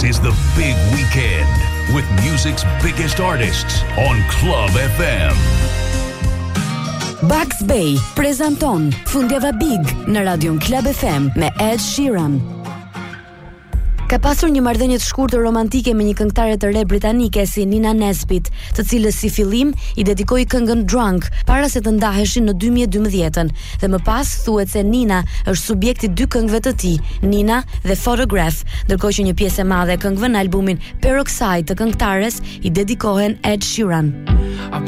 is the big weekend with music's biggest artists on Club FM. Bugs Bay prezanton Fundjava Big në Radion Club FM me Ed Sheeran. Ka pasur një marrëdhënie të shkurtër romantike me një këngëtare të re britanike si Nina Nesbitt, të cilës si fillim i dedikoi këngën Drunk para se të ndaheshin në 2012-ën, dhe më pas thuhet se Nina është subjekti dy këngëve të tij, Nina dhe Photograph, ndërkohë që një pjesë e madhe e këngëve në albumin Peroxide të këngëtares i dedikohen Ed Sheeran.